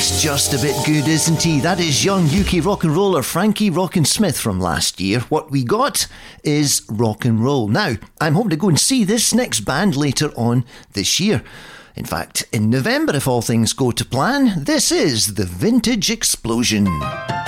looks just a bit good, isn't he? That is young UK rock and roller Frankie Rockin' Smith from last year. What we got is rock and roll. Now, I'm hoping to go and see this next band later on this year. In fact, in November, if all things go to plan, this is the Vintage Explosion.